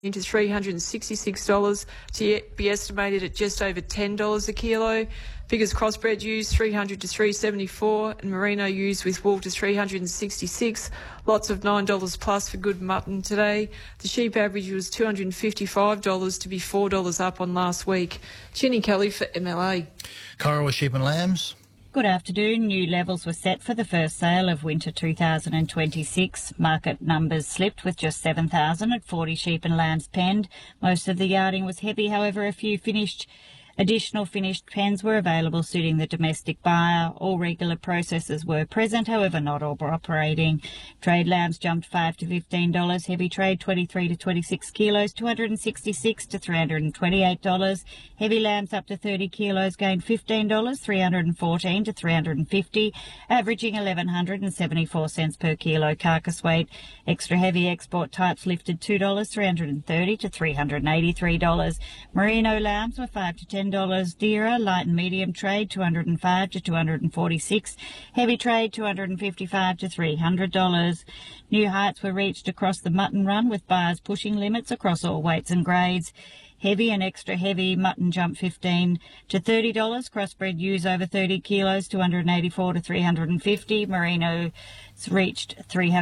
into $366 to be estimated at just over $10 a kilo. Figures crossbred ewes $300 to $374 and merino ewes with wool to $366. Lots of $9 plus for good mutton today. The sheep average was $255 to be $4 up on last week. Ginny Kelly for MLA. Corowa sheep and lambs. Good afternoon. New levels were set for the first sale of winter 2026. Market numbers slipped with just 7,040 sheep and lambs penned. Most of the yarding was heavy, however, a few additional finished pens were available suiting the domestic buyer. All regular processors were present, however not all were operating. Trade lambs jumped $5 to $15, heavy trade 23 to 26 kilos, $266 to $328. Heavy lambs up to 30 kilos gained $15, $314 to $350, averaging 1,174 cents per kilo carcass weight. Extra heavy export types lifted $2, $330 to $383. Merino lambs were $5 to $10 dearer. Light and medium trade $205 to $246. Heavy trade $255 to $300. New heights were reached across the mutton run, with buyers pushing limits across all weights and grades. Heavy and extra heavy mutton jumped $15 to $30. Crossbred ewes over 30 kilos $284 to $350. Merino reached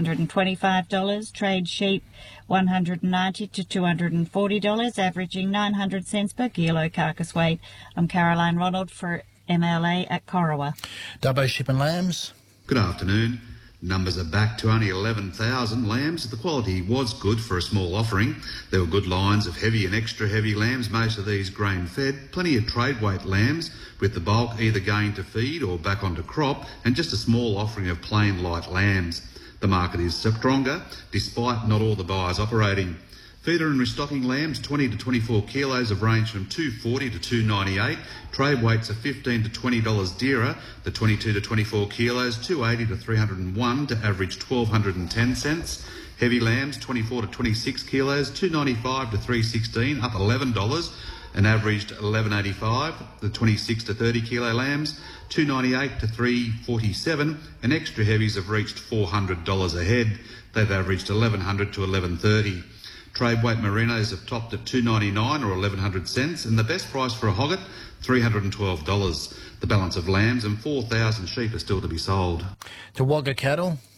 $325. Trade sheep $190 to $240, averaging 900 cents per kilo carcass weight. I'm Caroline Ronald for MLA at Corowa. Dubbo sheep and lambs. Good afternoon. Numbers are back to only 11,000 lambs. The quality was good for a small offering. There were good lines of heavy and extra heavy lambs, most of these grain-fed. Plenty of trade weight lambs, with the bulk either going to feed or back onto crop, and just a small offering of plain light lambs. The market is stronger, despite not all the buyers operating. Feeder and restocking lambs 20 to 24 kilos have ranged from $240 to $298. Trade weights are $15 to $20 dearer. The 22 to 24 kilos $280 to $301 to average 1,210 cents. Heavy lambs 24 to 26 kilos $295 to $316, up $11 and averaged $11.85. The 26 to 30 kilo lambs $298 to $347, and extra heavies have reached $400 a head. They've averaged $1,100 to $11.30. Trade weight merinos have topped at $299 or 1,100 cents, and the best price for a hogget, $312. The balance of lambs and 4,000 sheep are still to be sold. To Wagga cattle.